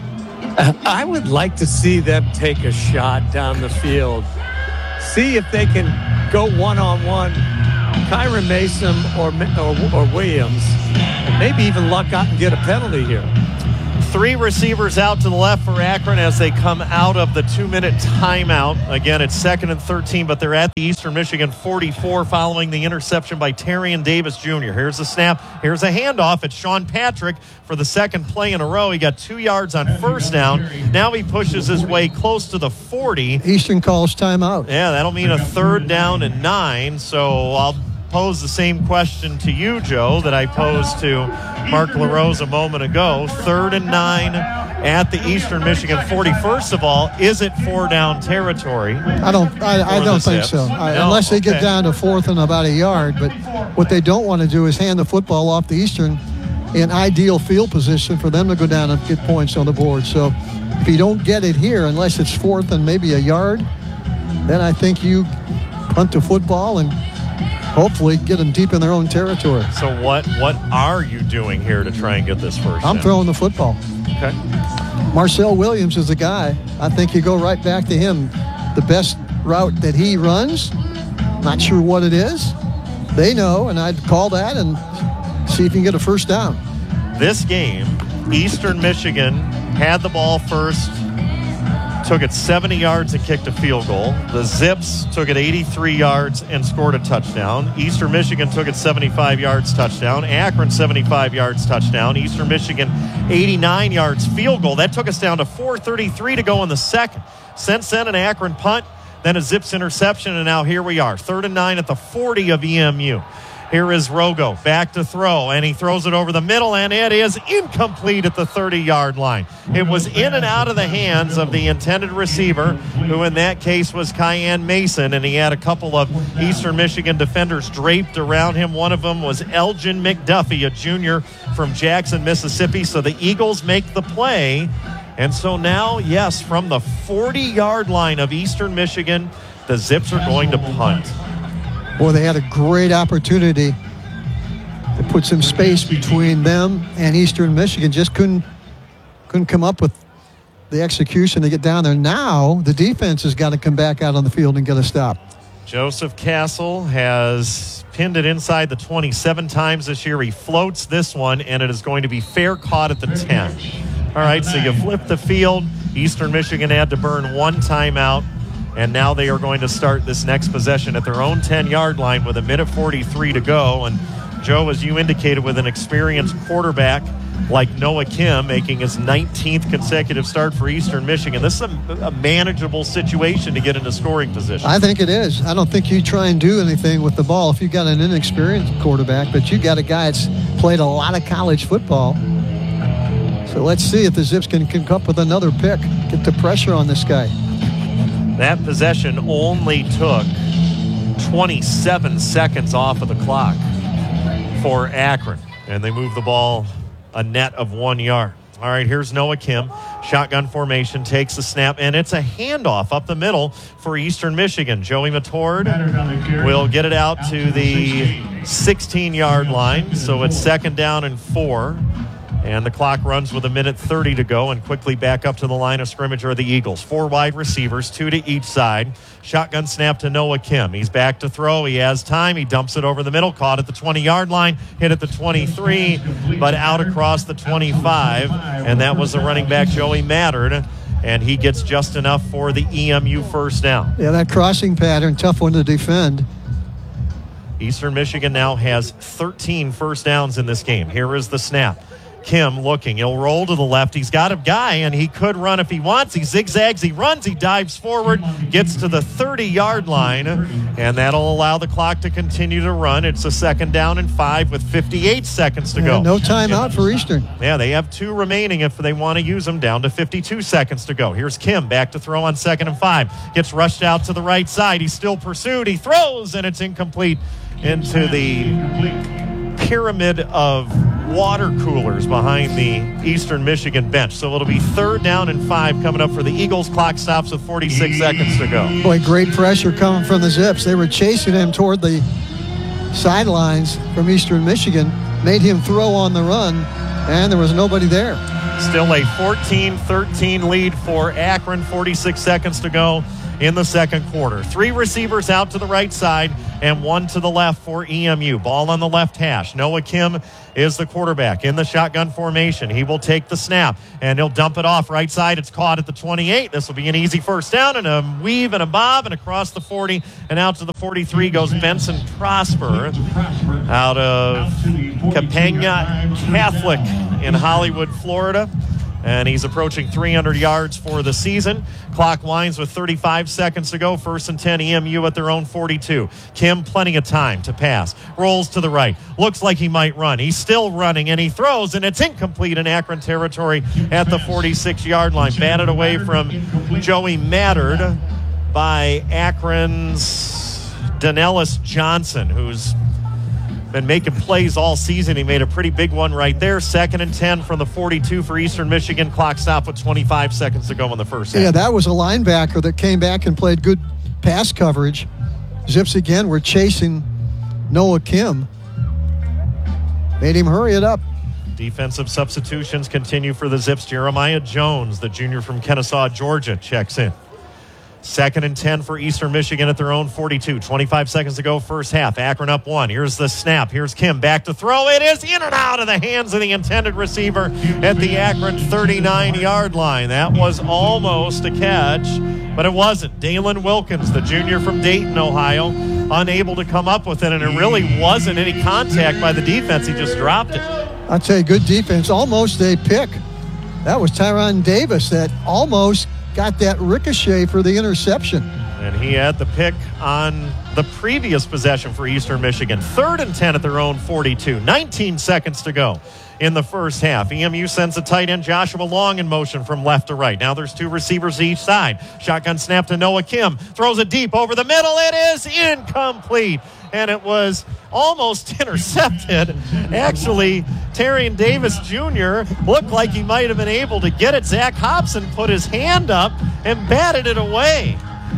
I would like to see them take a shot down the field. See if they can go one-on-one Kyron Mason or, or, or Williams, and maybe even luck out and get a penalty here. Three receivers out to the left for Akron as they come out of the two-minute timeout. Again, it's second and thirteen, but they're at the Eastern Michigan forty-four following the interception by Terrion Davis Junior Here's the snap. Here's a handoff. It's Sean Patrick for the second play in a row. He got two yards on first down. Now he pushes his way close to the forty. Eastern calls timeout. Yeah, that'll mean a third down and nine. So I'll pose the same question to you, Joe, that I posed to Mark LaRose a moment ago. Third and nine at the Eastern Michigan forty. First of all, is it four down territory? I don't I, I don't think so. I, No? unless they Okay. get down to fourth and about a yard. But what they don't want to do is hand the football off the Eastern in ideal field position for them to go down and get points on the board. So if you don't get it here, unless it's fourth and maybe a yard, then I think you punt the football and hopefully get them deep in their own territory. So what what are you doing here to try and get this first I'm down? throwing the football. Okay. Marcel Williams is the guy. I think you go right back to him. The best route that he runs, not sure what it is. They know, and I'd call that and see if you can get a first down. This game, Eastern Michigan had the ball first, took it seventy yards and kicked a field goal. The Zips took it eighty-three yards and scored a touchdown. Eastern Michigan took it seventy-five yards, touchdown. Akron, seventy-five yards, touchdown. Eastern Michigan, eighty-nine yards, field goal. That took us down to four thirty-three to go in the second. Since then, an Akron punt, then a Zips interception, and now here we are. Third and nine at the forty of E M U. Here is Rogo, back to throw, and he throws it over the middle, and it is incomplete at the thirty-yard line. It was in and out of the hands of the intended receiver, who in that case was Cayenne Mason, and he had a couple of Eastern Michigan defenders draped around him. One of them was Elgin McDuffie, a junior from Jackson, Mississippi. So the Eagles make the play, and so now, yes, from the forty-yard line of Eastern Michigan, the Zips are going to punt. Boy, they had a great opportunity to put some space between them and Eastern Michigan. Just couldn't couldn't come up with the execution to get down there. Now the defense has got to come back out on the field and get a stop. Joseph Castle has pinned it inside the twenty seven times this year. He floats this one, and it is going to be fair caught at the ten. All right, so you flip the field. Eastern Michigan had to burn one timeout. And now they are going to start this next possession at their own ten-yard line with a minute forty-three to go. And, Joe, as you indicated, with an experienced quarterback like Noah Kim making his nineteenth consecutive start for Eastern Michigan, this is a, a manageable situation to get into scoring position. I think it is. I don't think you try and do anything with the ball if you've got an inexperienced quarterback, but you got a guy that's played a lot of college football. So let's see if the Zips can come up with another pick, get the pressure on this guy. That possession only took twenty-seven seconds off of the clock for Akron, and they moved the ball a net of one yard. All right, here's Noah Kim. Shotgun formation, takes the snap, and it's a handoff up the middle for Eastern Michigan. Joey Matord will get it out to the sixteen-yard line, so it's second down and four. And the clock runs with a minute thirty to go, and quickly back up to the line of scrimmage are the Eagles. Four wide receivers, two to each side. Shotgun snap to Noah Kim. He's back to throw. He has time. He dumps it over the middle, caught at the twenty-yard line, hit at the twenty-three, but out across the twenty-five. And that was the running back, Joey Mattern, and he gets just enough for the E M U first down. Yeah, that crossing pattern, tough one to defend. Eastern Michigan now has thirteen first downs in this game. Here is the snap. Kim looking. He'll roll to the left. He's got a guy, and he could run if he wants. He zigzags. He runs. He dives forward, gets to the thirty-yard line, and that'll allow the clock to continue to run. It's a second down and five with fifty-eight seconds to Yeah, go. no timeout for Eastern. Yeah, they have two remaining if they want to use them, down to fifty-two seconds to go. Here's Kim back to throw on second and five. Gets rushed out to the right side. He's still pursued. He throws, and it's incomplete into the pyramid of water coolers behind the Eastern Michigan bench. So it'll be third down and five coming up for the Eagles. Clock stops with forty-six seconds to go. Boy, great pressure coming from the Zips. They were chasing him toward the sidelines from Eastern Michigan, made him throw on the run, and there was nobody there. Still a fourteen thirteen lead for Akron. forty-six seconds to go in the second quarter. Three receivers out to the right side, and one to the left for E M U. Ball on the left hash. Noah Kim is the quarterback in the shotgun formation. He will take the snap, and he'll dump it off right side. It's caught at the twenty-eight. This will be an easy first down, and a weave and a bob, and across the forty, and out to the forty-three goes Benson Prosper out of Capena Catholic in Hollywood, Florida. And he's approaching three hundred yards for the season. Clock winds with thirty-five seconds to go. First and ten, E M U at their own forty-two. Kim, plenty of time to pass. Rolls to the right. Looks like he might run. He's still running, and he throws, and it's incomplete in Akron territory at the forty-six-yard line. Batted away from Joey Mattard by Akron's Danellis Johnson, who's been making plays all season. He made a pretty big one right there. Second and ten from the forty-two for Eastern Michigan. Clock stop with twenty-five seconds to go in the first half. Yeah, that was a linebacker that came back and played good pass coverage. Zips again were chasing Noah Kim. Made him hurry it up. Defensive substitutions continue for the Zips. Jeremiah Jones, the junior from Kennesaw, Georgia, checks in. Second and ten for Eastern Michigan at their own forty-two. twenty-five seconds to go, first half. Akron up one. Here's the snap. Here's Kim back to throw. It is in and out of the hands of the intended receiver at the Akron thirty-nine-yard line. That was almost a catch, but it wasn't. Dalen Wilkins, the junior from Dayton, Ohio, unable to come up with it, and it really wasn't any contact by the defense. He just dropped it. I'll tell you, good defense. Almost a pick. That was Tyron Davis that almost got that ricochet for the interception. And he had the pick on the previous possession for Eastern Michigan. Third and ten at their own forty-two. nineteen seconds to go in the first half. E M U sends a tight end, Joshua Long, in motion from left to right. Now there's two receivers each side. Shotgun snap to Noah Kim. Throws it deep over the middle. It is incomplete. And it was almost intercepted. Actually, Terrion Davis Junior looked like he might have been able to get it. Zach Hobson put his hand up and batted it away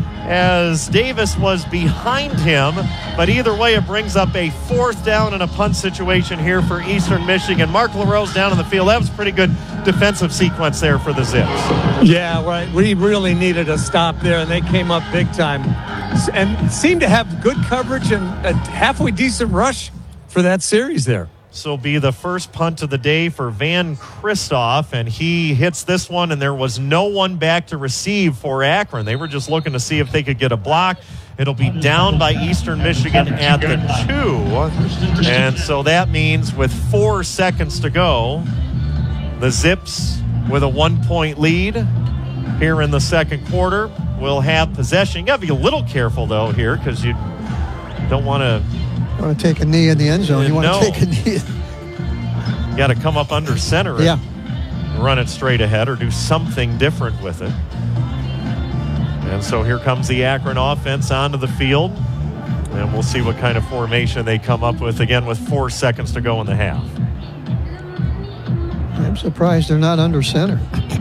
as Davis was behind him. But either way, it brings up a fourth down and a punt situation here for Eastern Michigan. Mark LaRose down in the field. That was a pretty good defensive sequence there for the Zips. Yeah, right. We really needed a stop there, and they came up big time. And seemed to have good coverage and a halfway decent rush for that series there. This will be the first punt of the day for Van Christoph, and he hits this one, and there was no one back to receive for Akron. They were just looking to see if they could get a block. It'll be down by Eastern Michigan at the two, and so that means with four seconds to go, the Zips with a one-point lead here in the second quarter will have possession. You got to be a little careful, though, here, because you don't want to... You want to take a knee in the end zone. You want no. to take a knee. You got to come up under center yeah. and run it straight ahead or do something different with it. And so here comes the Akron offense onto the field. And we'll see what kind of formation they come up with, again, with four seconds to go in the half. I'm surprised they're not under center.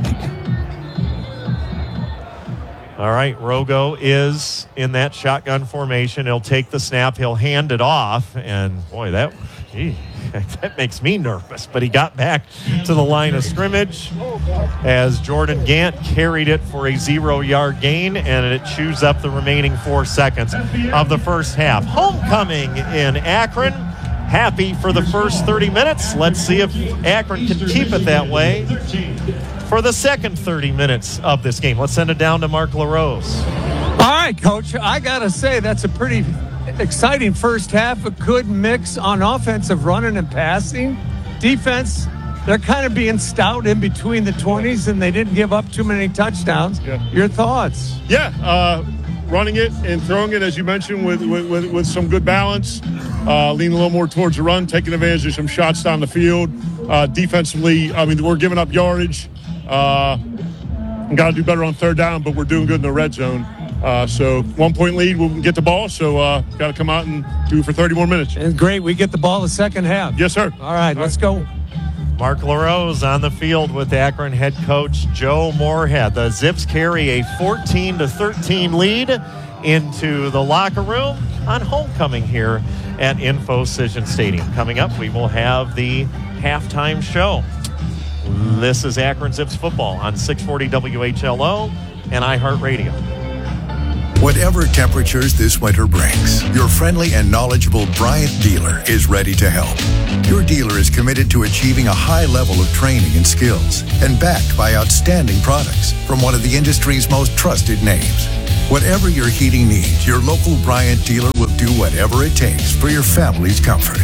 All right, Rogo is in that shotgun formation. He'll take the snap. He'll hand it off. And, boy, that gee, that makes me nervous. But he got back to the line of scrimmage as Jordan Gant carried it for a zero-yard gain, and it chews up the remaining four seconds of the first half. Homecoming in Akron. Happy for the first thirty minutes. Let's see if Akron can keep it that way for the second thirty minutes of this game. Let's send it down to Mark LaRose. All right, Coach. I got to say, that's a pretty exciting first half. A good mix on offensive running and passing. Defense, they're kind of being stout in between the twenties, and they didn't give up too many touchdowns. Yeah. Your thoughts? Yeah, uh, running it and throwing it, as you mentioned, with with, with, with some good balance. Uh, leaning a little more towards the run, taking advantage of some shots down the field. Uh, defensively, I mean, we're giving up yardage. Uh, got to do better on third down, but we're doing good in the red zone. Uh, so one-point lead, we'll get the ball, so uh, got to come out and do it for thirty more minutes. And great, we get the ball the second half. Yes, sir. All right, All let's right. go. Mark LaRose on the field with Akron head coach Joe Moorhead. The Zips carry a fourteen to thirteen lead into the locker room on homecoming here at InfoCision Stadium. Coming up, we will have the halftime show. This is Akron Zips football on six forty W H L O and iHeartRadio. Whatever temperatures this winter brings, your friendly and knowledgeable Bryant dealer is ready to help. Your dealer is committed to achieving a high level of training and skills and backed by outstanding products from one of the industry's most trusted names. Whatever your heating needs, your local Bryant dealer will do whatever it takes for your family's comfort.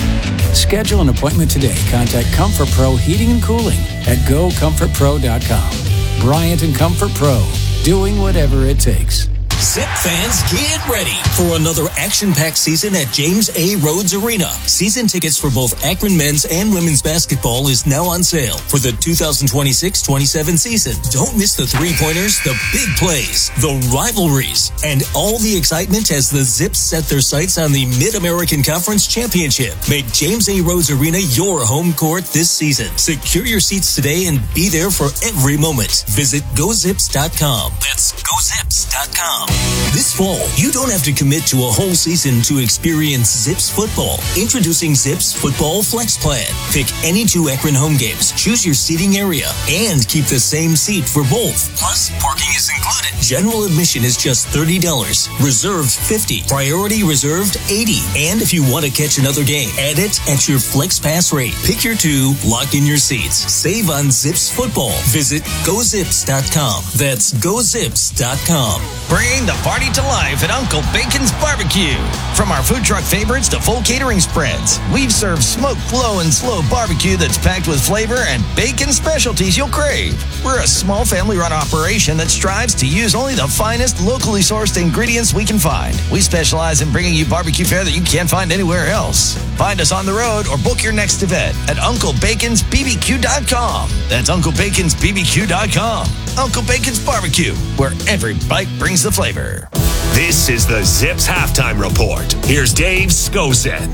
Schedule an appointment today. Contact Comfort Pro Heating and Cooling at go comfort pro dot com. Bryant and Comfort Pro, doing whatever it takes. Zip fans, get ready for another action-packed season at James A. Rhodes Arena. Season tickets for both Akron men's and women's basketball is now on sale for the two thousand twenty-six twenty-seven season. Don't miss the three-pointers, the big plays, the rivalries, and all the excitement as the Zips set their sights on the Mid-American Conference Championship. Make James A. Rhodes Arena your home court this season. Secure your seats today and be there for every moment. Visit go zips dot com. That's go zips dot com. This fall, you don't have to commit to a whole season to experience Zips football. Introducing Zips Football Flex Plan. Pick any two Akron home games, choose your seating area, and keep the same seat for both. Plus, parking is included. General admission is just thirty dollars. Reserved fifty dollars. Priority reserved eighty dollars. And if you want to catch another game, add it at your Flex Pass rate. Pick your two, lock in your seats. Save on Zips football. Visit go zips dot com. That's go zips dot com. Bring the party to life at Uncle Bacon's Barbecue. From our food truck favorites to full catering spreads, we've served smoked flow and slow barbecue that's packed with flavor and bacon specialties you'll crave. We're a small family-run operation that strives to use only the finest locally sourced ingredients we can find. We specialize in bringing you barbecue fare that you can't find anywhere else. Find us on the road or book your next event at uncle bacons b b q dot com. That's uncle bacons b b q dot com. Uncle Bacon's Barbecue, where every bite brings the flavor. This is the Zips Halftime Report. Here's Dave Skosen.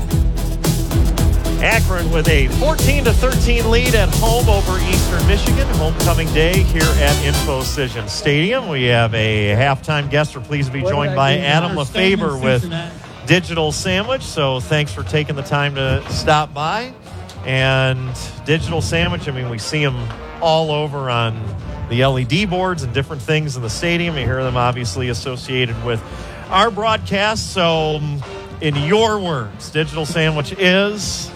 Akron with a fourteen to thirteen lead at home over Eastern Michigan. Homecoming day here at InfoCision Stadium. We have a halftime guest. We're pleased to be joined by Adam Lefebvre with Digital Sandwich. So thanks for taking the time to stop by. And Digital Sandwich, I mean, we see them all over on the L E D boards and different things in the stadium. You hear them obviously associated with our broadcast. So in your words, Digital Sandwich is...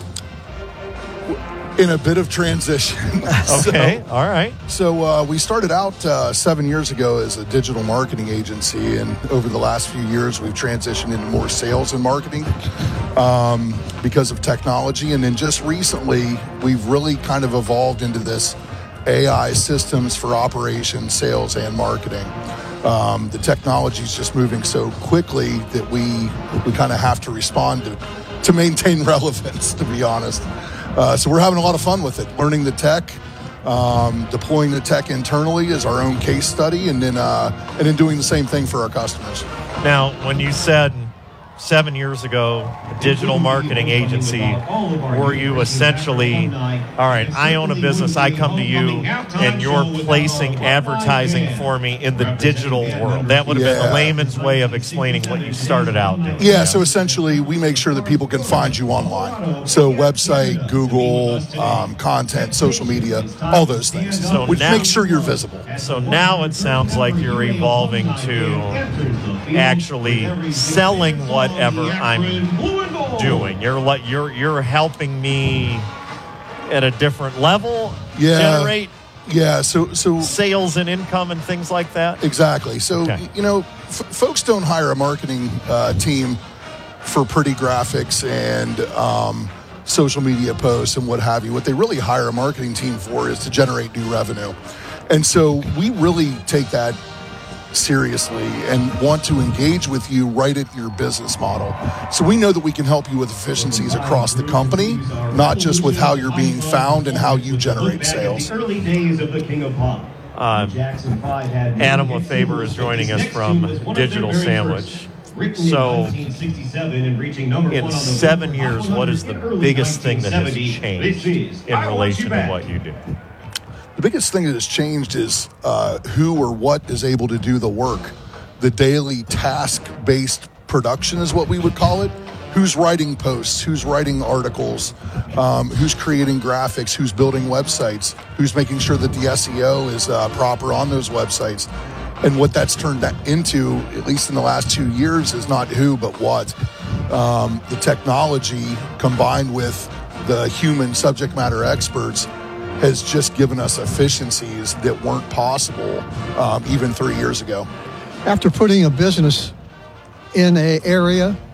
in a bit of transition. Okay, so, all right. So uh, we started out uh, seven years ago as a digital marketing agency, and over the last few years, we've transitioned into more sales and marketing um, because of technology. And then just recently, we've really kind of evolved into this A I systems for operations, sales, and marketing. Um, the technology is just moving so quickly that we we kind of have to respond to, to maintain relevance, to be honest. Uh, so we're having a lot of fun with it, learning the tech, um, deploying the tech internally as our own case study, and then uh, and then doing the same thing for our customers. Now, when you said seven years ago, a digital marketing agency, were you essentially, all right, I own a business, I come to you, and you're placing advertising for me in the digital world? That would have yeah. been the layman's way of explaining what you started out doing. Yeah, so essentially we make sure that people can find you online. So website, Google, um, content, social media, all those things. So which now, make sure you're visible. So now it sounds like you're evolving to actually selling what whatever I'm doing. You're like you're you're helping me at a different level yeah. generate yeah so so sales and income and things like that. Exactly. So okay. you know, f- folks don't hire a marketing uh, team for pretty graphics and um, social media posts and what have you. What they really hire a marketing team for is to generate new revenue. And so we really take that seriously and want to engage with you right at your business model. So we know that we can help you with efficiencies across the company, not just with how you're being found and how you generate sales. Early days of the King of Pop. Uh, Adam Lefebvre is joining us from Digital Sandwich. So, in seven years, what is the biggest thing that has changed in relation to what you do? The biggest thing that has changed is uh, who or what is able to do the work. The daily task-based production is what we would call it. Who's writing posts, who's writing articles, um, who's creating graphics, who's building websites, who's making sure that the S E O is uh, proper on those websites. And what that's turned that into, at least in the last two years, is not who, but what. Um, the technology combined with the human subject matter experts has just given us efficiencies that weren't possible um, even three years ago. After putting a business in an area